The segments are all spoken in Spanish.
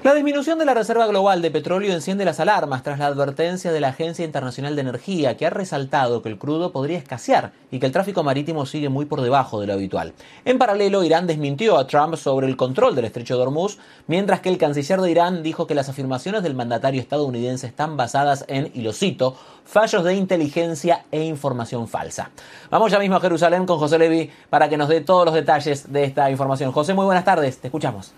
La disminución de la reserva global de petróleo enciende las alarmas tras la advertencia de la Agencia Internacional de Energía, que ha resaltado que el crudo podría escasear y que el tráfico marítimo sigue muy por debajo de lo habitual. En paralelo, Irán desmintió a Trump sobre el control del estrecho de Hormuz, mientras que el canciller de Irán dijo que las afirmaciones del mandatario estadounidense están basadas en, y lo cito, fallos de inteligencia e información falsa. Vamos ya mismo a Jerusalén con José Levi para que nos dé todos los detalles de esta información. José, muy buenas tardes, te escuchamos.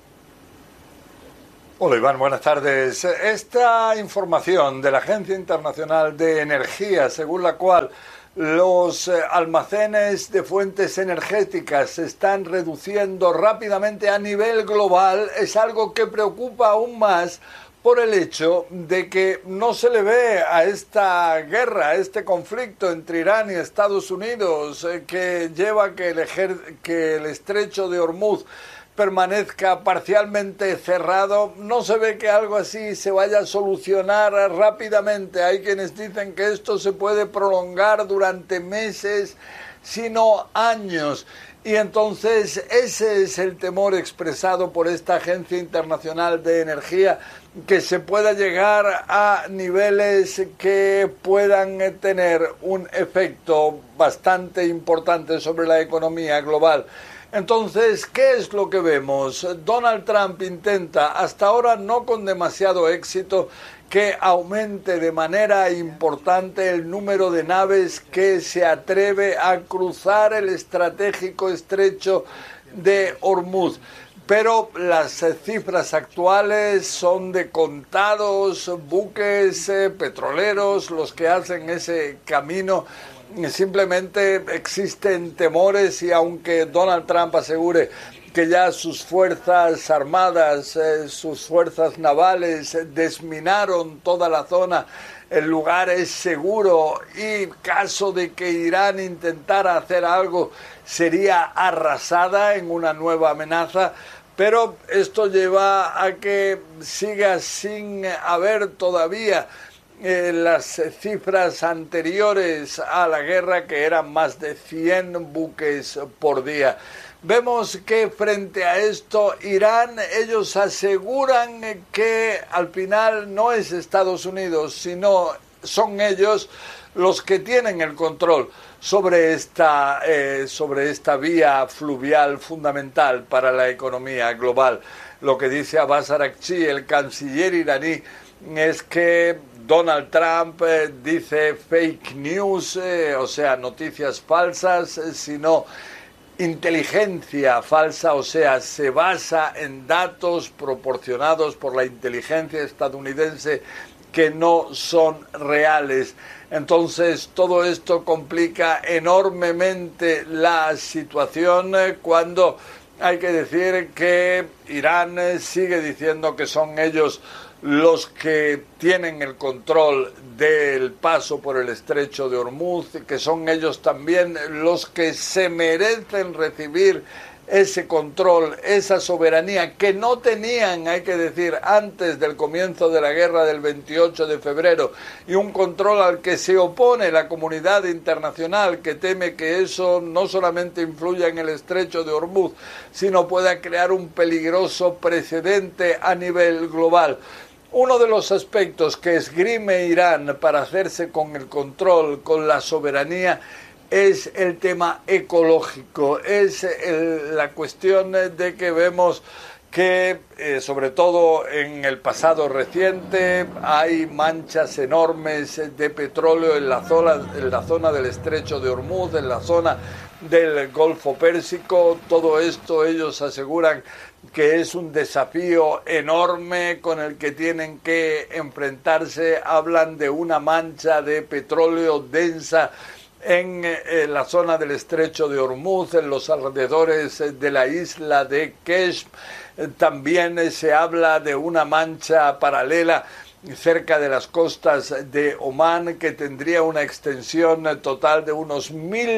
Hola Iván, buenas tardes. Esta información de la Agencia Internacional de Energía, según la cual los almacenes de fuentes energéticas se están reduciendo rápidamente a nivel global, es algo que preocupa aún más por el hecho de que no se le ve a esta guerra, a este conflicto entre Irán y Estados Unidos, que lleva a que el estrecho de Hormuz permanezca parcialmente cerrado. No se ve que algo así se vaya a solucionar rápidamente. Hay quienes dicen que esto se puede prolongar durante meses, sino años. Y entonces ese es el temor expresado por esta Agencia Internacional de Energía, que se pueda llegar a niveles que puedan tener un efecto bastante importante sobre la economía global. Entonces, ¿qué es lo que vemos? Donald Trump intenta, hasta ahora no con demasiado éxito, que aumente de manera importante el número de naves que se atreve a cruzar el estratégico estrecho de Hormuz. Pero las cifras actuales son de contados buques petroleros los que hacen ese camino. Simplemente existen temores, y aunque Donald Trump asegure que ya sus fuerzas armadas, sus fuerzas navales desminaron toda la zona, el lugar es seguro, y caso de que Irán intentara hacer algo sería arrasada en una nueva amenaza. Pero esto lleva a que siga sin haber todavía las cifras anteriores a la guerra, que eran más de 100 buques por día. Vemos que frente a esto, Irán, ellos aseguran que al final no es Estados Unidos, sino son ellos los que tienen el control sobre esta vía fluvial fundamental para la economía global. Lo que dice Abbas Araghchi, el canciller iraní, es que Donald Trump dice fake news, o sea, noticias falsas, sino inteligencia falsa, o sea, se basa en datos proporcionados por la inteligencia estadounidense que no son reales. Entonces, todo esto complica enormemente la situación cuando hay que decir que Irán sigue diciendo que son ellos los que tienen el control del paso por el estrecho de Hormuz, que son ellos también los que se merecen recibir ese control, esa soberanía que no tenían, hay que decir, antes del comienzo de la guerra del 28 de febrero, y un control al que se opone la comunidad internacional, que teme que eso no solamente influya en el estrecho de Hormuz, sino pueda crear un peligroso precedente a nivel global. Uno de los aspectos que esgrime Irán para hacerse con el control, con la soberanía, es el tema ecológico, es la cuestión de que vemos que, sobre todo en el pasado reciente, hay manchas enormes de petróleo en la zona del estrecho de Hormuz, en la zona del Golfo Pérsico. Todo esto ellos aseguran que es un desafío enorme con el que tienen que enfrentarse. Hablan de una mancha de petróleo densa en la zona del estrecho de Hormuz, en los alrededores de la isla de Keshm. También se habla de una mancha paralela cerca de las costas de Omán, que tendría una extensión total de unos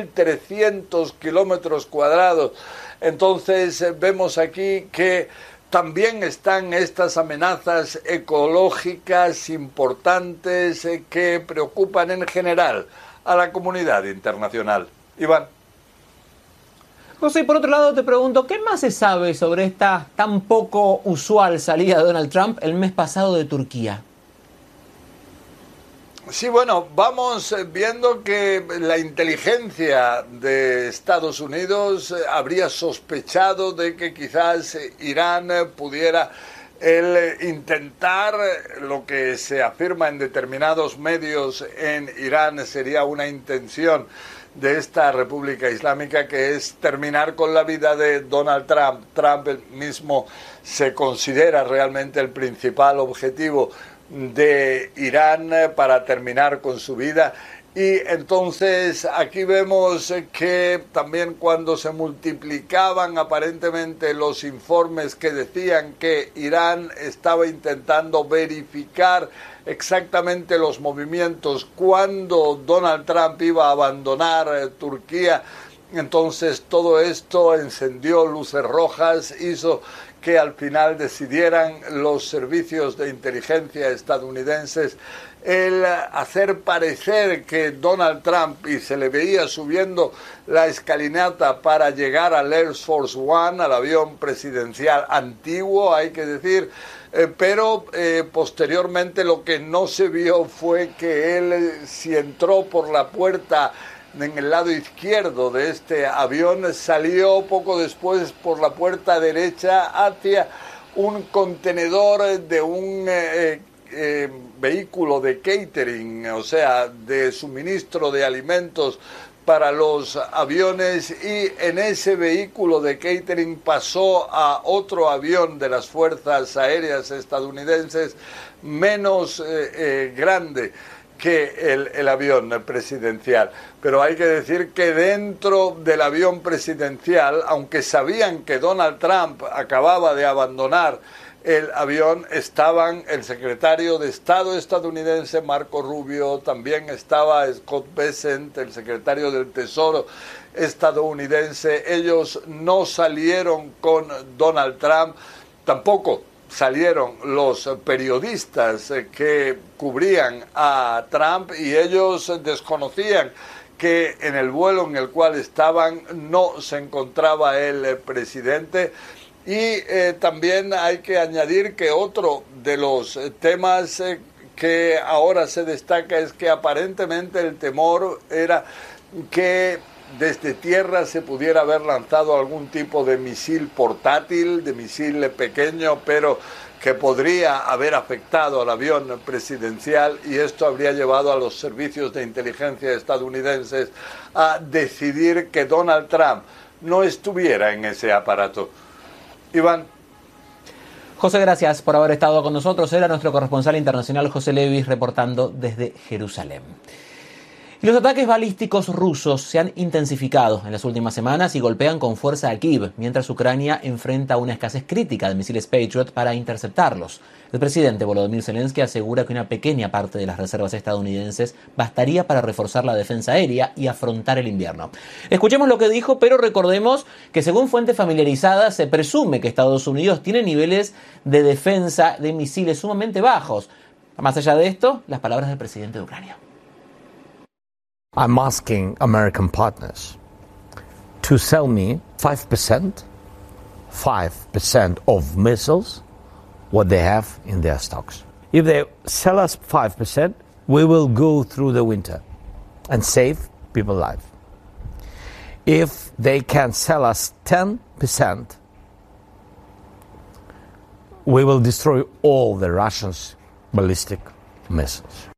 1.300 kilómetros cuadrados. Entonces vemos aquí que también están estas amenazas ecológicas importantes que preocupan en general a la comunidad internacional. Iván. José, por otro lado te pregunto, ¿qué más se sabe sobre esta tan poco usual salida de Donald Trump el mes pasado de Turquía? Sí, bueno, vamos viendo que la inteligencia de Estados Unidos habría sospechado de que quizás Irán pudiera intentar lo que se afirma en determinados medios en Irán sería una intención de esta República Islámica, que es terminar con la vida de Donald Trump. Trump mismo se considera realmente el principal objetivo de Irán para terminar con su vida. Y entonces aquí vemos que también cuando se multiplicaban aparentemente los informes que decían que Irán estaba intentando verificar exactamente los movimientos cuando Donald Trump iba a abandonar Turquía, entonces todo esto encendió luces rojas, hizo que al final decidieran los servicios de inteligencia estadounidenses el hacer parecer que Donald Trump, y se le veía subiendo la escalinata para llegar al Air Force One, al avión presidencial antiguo, hay que decir, pero posteriormente lo que no se vio fue que él, si entró por la puerta en el lado izquierdo de este avión, salió poco después por la puerta derecha hacia un contenedor de un vehículo de catering, o sea, de suministro de alimentos para los aviones, y en ese vehículo de catering pasó a otro avión de las Fuerzas Aéreas estadounidenses menos grande que el avión presidencial. Pero hay que decir que dentro del avión presidencial, aunque sabían que Donald Trump acababa de abandonar el avión, estaban el secretario de Estado estadounidense Marco Rubio, también estaba Scott Bessent, el secretario del Tesoro estadounidense. Ellos no salieron con Donald Trump, tampoco salieron los periodistas que cubrían a Trump, y ellos desconocían que en el vuelo en el cual estaban no se encontraba el presidente. Y también hay que añadir que otro de los temas que ahora se destaca es que aparentemente el temor era que desde tierra se pudiera haber lanzado algún tipo de misil portátil, de misil pequeño, pero que podría haber afectado al avión presidencial, y esto habría llevado a los servicios de inteligencia estadounidenses a decidir que Donald Trump no estuviera en ese aparato. Iván. José, gracias por haber estado con nosotros. Era nuestro corresponsal internacional José Levis reportando desde Jerusalén. Y los ataques balísticos rusos se han intensificado en las últimas semanas y golpean con fuerza a Kiev, mientras Ucrania enfrenta una escasez crítica de misiles Patriot para interceptarlos. El presidente Volodymyr Zelensky asegura que una pequeña parte de las reservas estadounidenses bastaría para reforzar la defensa aérea y afrontar el invierno. Escuchemos lo que dijo, pero recordemos que según fuentes familiarizadas se presume que Estados Unidos tiene niveles de defensa de misiles sumamente bajos. Más allá de esto, las palabras del presidente de Ucrania. I'm asking American partners to sell me 5% of missiles, what they have in their stocks. If they sell us 5%, we will go through the winter and save people's lives. If they can sell us 10%, we will destroy all the Russians' ballistic missiles.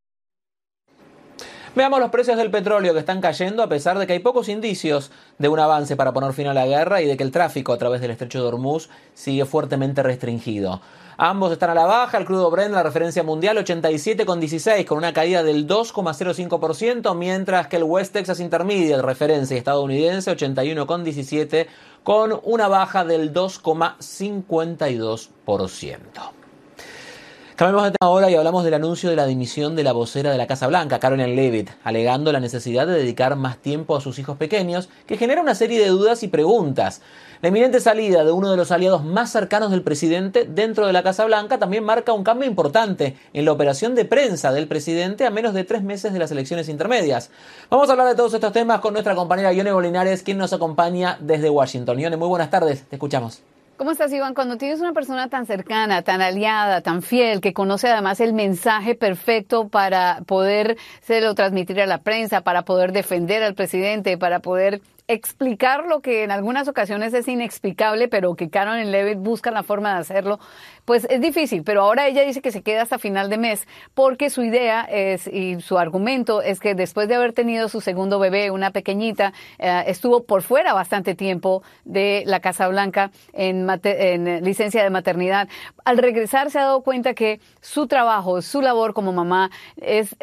Veamos los precios del petróleo, que están cayendo a pesar de que hay pocos indicios de un avance para poner fin a la guerra y de que el tráfico a través del estrecho de Hormuz sigue fuertemente restringido. Ambos están a la baja. El crudo Brent, la referencia mundial, 87,16, con una caída del 2,05%, mientras que el West Texas Intermediate, referencia estadounidense, 81,17, con una baja del 2,52%. Cambiamos de tema ahora y hablamos del anuncio de la dimisión de la vocera de la Casa Blanca, Caroline Leavitt, alegando la necesidad de dedicar más tiempo a sus hijos pequeños, que genera una serie de dudas y preguntas. La inminente salida de uno de los aliados más cercanos del presidente dentro de la Casa Blanca también marca un cambio importante en la operación de prensa del presidente a menos de 3 meses de las elecciones intermedias. Vamos a hablar de todos estos temas con nuestra compañera Ione Bolinares, quien nos acompaña desde Washington. Ione, muy buenas tardes, te escuchamos. ¿Cómo estás, Iván? Cuando tienes una persona tan cercana, tan aliada, tan fiel, que conoce además el mensaje perfecto para poder se lo transmitir a la prensa, para poder defender al presidente, para poder explicar lo que en algunas ocasiones es inexplicable, pero que Caroline Leavitt busca la forma de hacerlo, pues es difícil. Pero ahora ella dice que se queda hasta final de mes porque su idea es, y su argumento es que después de haber tenido su segundo bebé, una pequeñita, estuvo por fuera bastante tiempo de la Casa Blanca en licencia de maternidad. Al regresar se ha dado cuenta que su trabajo, su labor como mamá es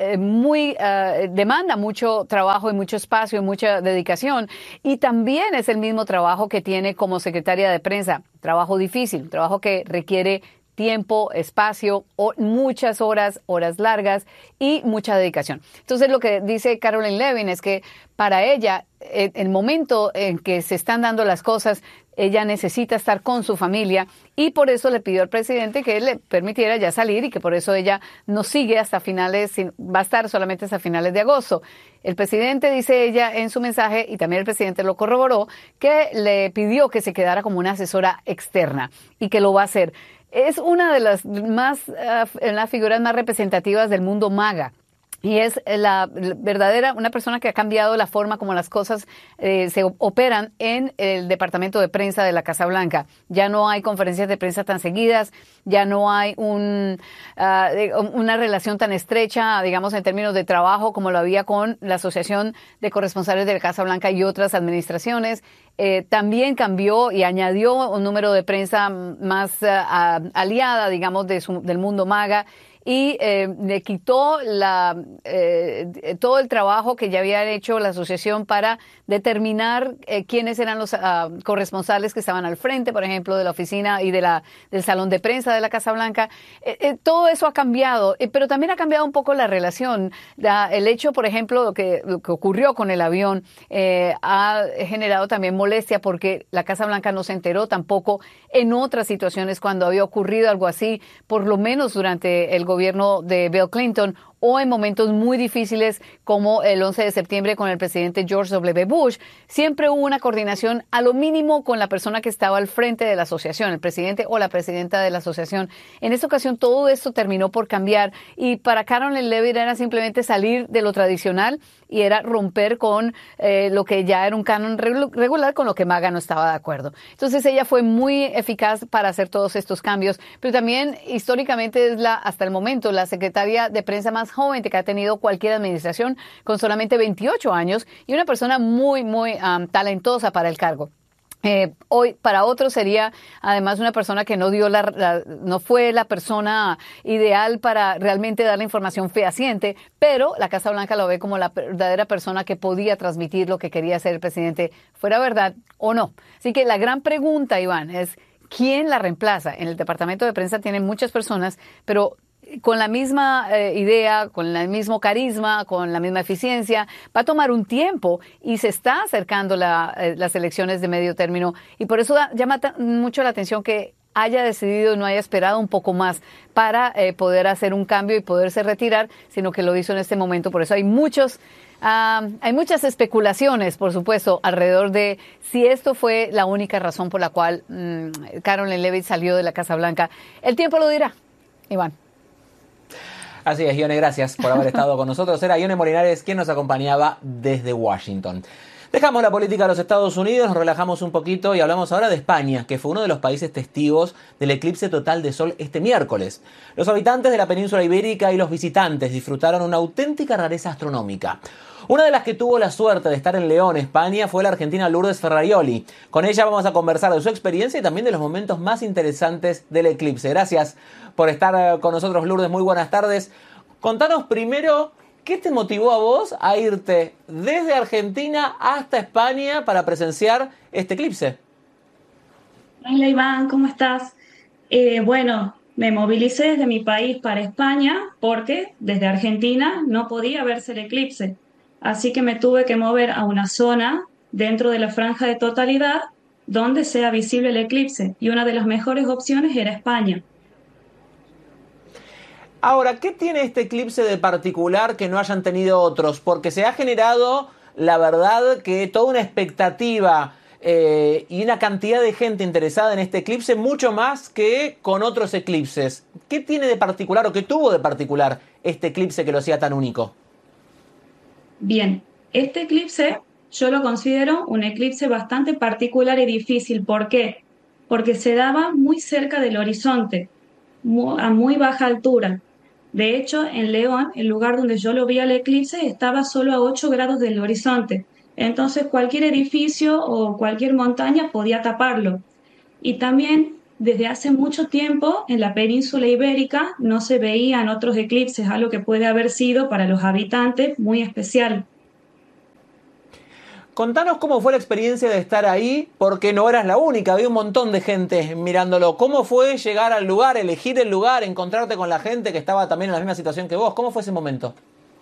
demanda mucho trabajo y mucho espacio y mucha dedicación. Y también es el mismo trabajo que tiene como secretaria de prensa. Trabajo difícil, trabajo que requiere tiempo, espacio, muchas horas largas y mucha dedicación. Entonces lo que dice Caroline Leavitt es que para ella, el momento en que se están dando las cosas, ella necesita estar con su familia y por eso le pidió al presidente que le permitiera ya salir y que por eso ella no sigue hasta finales, va a estar solamente hasta finales de agosto. El presidente, dice ella en su mensaje, y también el presidente lo corroboró, que le pidió que se quedara como una asesora externa y que lo va a hacer. Es una de las las figuras más representativas del mundo MAGA. Y es una persona que ha cambiado la forma como las cosas se operan en el departamento de prensa de la Casa Blanca. Ya no hay conferencias de prensa tan seguidas, ya no hay una relación tan estrecha, digamos, en términos de trabajo como lo había con la Asociación de Corresponsales de la Casa Blanca y otras administraciones. También cambió y añadió un número de prensa más aliada, digamos, del mundo MAGA. Y le quitó todo el trabajo que ya había hecho la asociación para determinar quiénes eran los corresponsales que estaban al frente, por ejemplo, de la oficina y del salón de prensa de la Casa Blanca. Todo eso ha cambiado, pero también ha cambiado un poco la relación. El hecho, por ejemplo, lo que ocurrió con el avión ha generado también molestia porque la Casa Blanca no se enteró tampoco en otras situaciones cuando había ocurrido algo así, por lo menos durante el gobierno de Bill Clinton o en momentos muy difíciles como el 11 de septiembre con el presidente George W. Bush. Siempre hubo una coordinación a lo mínimo con la persona que estaba al frente de la asociación, el presidente o la presidenta de la asociación. En esta ocasión todo esto terminó por cambiar y para Caroline Leavitt era simplemente salir de lo tradicional y era romper con lo que ya era un canon regular con lo que MAGA no estaba de acuerdo. Entonces ella fue muy eficaz para hacer todos estos cambios, pero también históricamente es hasta el momento la secretaria de prensa más joven que ha tenido cualquier administración, con solamente 28 años y una persona muy talentosa para el cargo. Hoy para otros sería además una persona que no fue la persona ideal para realmente dar la información fehaciente, pero la Casa Blanca lo ve como la verdadera persona que podía transmitir lo que quería hacer el presidente, fuera verdad o no. Así que la gran pregunta, Iván, es ¿quién la reemplaza? En el departamento de prensa tienen muchas personas, pero con la misma idea, con el mismo carisma, con la misma eficiencia, va a tomar un tiempo y se está acercando las elecciones de medio término y por eso llama mucho la atención que haya decidido y no haya esperado un poco más para poder hacer un cambio y poderse retirar, sino que lo hizo en este momento. Por eso hay muchas especulaciones, por supuesto, alrededor de si esto fue la única razón por la cual Caroline Leavitt salió de la Casa Blanca. El tiempo lo dirá, Iván. Así es, Ione, gracias por haber estado con nosotros. Era Ione Molinares quien nos acompañaba desde Washington. Dejamos la política de los Estados Unidos, nos relajamos un poquito y hablamos ahora de España, que fue uno de los países testigos del eclipse total de sol este miércoles. Los habitantes de la península ibérica y los visitantes disfrutaron una auténtica rareza astronómica. Una de las que tuvo la suerte de estar en León, España, fue la argentina Lourdes Ferrarioli. Con ella vamos a conversar de su experiencia y también de los momentos más interesantes del eclipse. Gracias por estar con nosotros, Lourdes. Muy buenas tardes. Contanos primero, ¿qué te motivó a vos a irte desde Argentina hasta España para presenciar este eclipse? Hola Iván, ¿cómo estás? Bueno, me movilicé desde mi país para España porque desde Argentina no podía verse el eclipse. Así que me tuve que mover a una zona dentro de la franja de totalidad donde sea visible el eclipse. Y una de las mejores opciones era España. Ahora, ¿qué tiene este eclipse de particular que no hayan tenido otros? Porque se ha generado, la verdad, que toda una expectativa y una cantidad de gente interesada en este eclipse, mucho más que con otros eclipses. ¿Qué tiene de particular o qué tuvo de particular este eclipse que lo hacía tan único? Bien, este eclipse yo lo considero un eclipse bastante particular y difícil. ¿Por qué? Porque se daba muy cerca del horizonte, a muy baja altura. De hecho, en León, el lugar donde yo lo vi al eclipse, estaba solo a 8 grados del horizonte. Entonces, cualquier edificio o cualquier montaña podía taparlo. Y también, desde hace mucho tiempo, en la península ibérica no se veían otros eclipses, algo que puede haber sido para los habitantes muy especial. Contanos cómo fue la experiencia de estar ahí, porque no eras la única, había un montón de gente mirándolo. ¿Cómo fue llegar al lugar, elegir el lugar, encontrarte con la gente que estaba también en la misma situación que vos? ¿Cómo fue ese momento?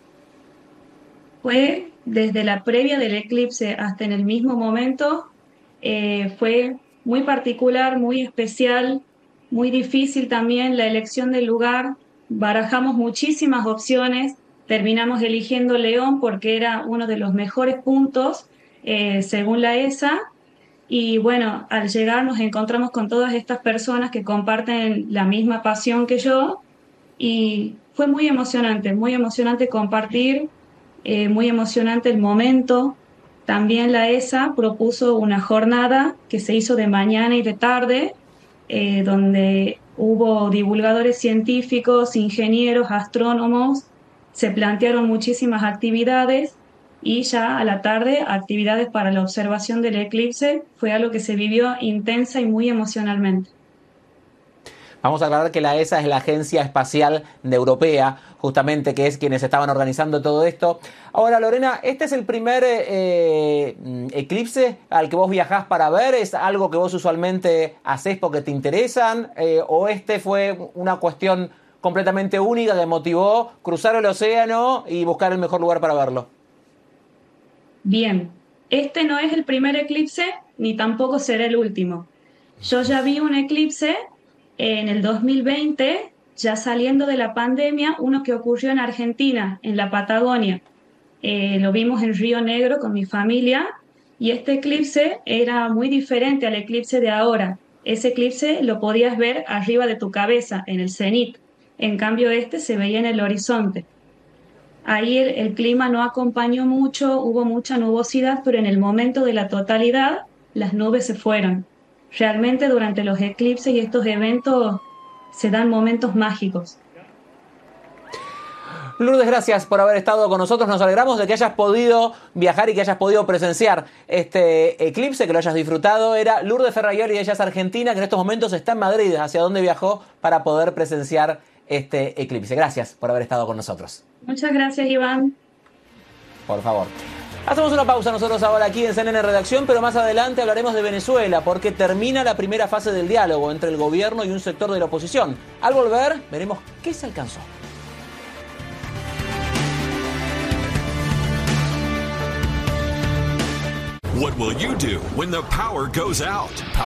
Fue desde la previa del eclipse hasta en el mismo momento, fue muy particular, muy especial, muy difícil también la elección del lugar. Barajamos muchísimas opciones, terminamos eligiendo León porque era uno de los mejores puntos según la ESA. Y bueno, al llegar nos encontramos con todas estas personas que comparten la misma pasión que yo y fue muy emocionante compartir, muy emocionante el momento. También la ESA propuso una jornada que se hizo de mañana y de tarde, donde hubo divulgadores científicos, ingenieros, astrónomos, se plantearon muchísimas actividades y ya a la tarde actividades para la observación del eclipse. Fue algo que se vivió intensa y muy emocionalmente. Vamos a aclarar que la ESA es la Agencia Espacial Europea, justamente, que es quienes estaban organizando todo esto. Ahora, Lorena, ¿este es el primer eclipse al que vos viajás para ver? ¿Es algo que vos usualmente hacés porque te interesan? ¿O este fue una cuestión completamente única que motivó cruzar el océano y buscar el mejor lugar para verlo? Bien, este no es el primer eclipse ni tampoco será el último. Yo ya vi un eclipse en el 2020, ya saliendo de la pandemia, uno que ocurrió en Argentina, en la Patagonia. Lo vimos en Río Negro con mi familia y este eclipse era muy diferente al eclipse de ahora. Ese eclipse lo podías ver arriba de tu cabeza, en el cenit. En cambio, este se veía en el horizonte. Ahí el clima no acompañó mucho, hubo mucha nubosidad, pero en el momento de la totalidad las nubes se fueron. Realmente durante los eclipses y estos eventos se dan momentos mágicos. Lourdes, gracias por haber estado con nosotros. Nos alegramos de que hayas podido viajar y que hayas podido presenciar este eclipse, que lo hayas disfrutado. Era Lourdes Ferraioli, ella es argentina, que en estos momentos está en Madrid, hacia donde viajó para poder presenciar este eclipse. Gracias por haber estado con nosotros. Muchas gracias, Iván. Por favor. Hacemos una pausa nosotros ahora aquí en CNN Redacción, pero más adelante hablaremos de Venezuela, porque termina la primera fase del diálogo entre el gobierno y un sector de la oposición. Al volver, veremos qué se alcanzó. What will you do when the power goes out?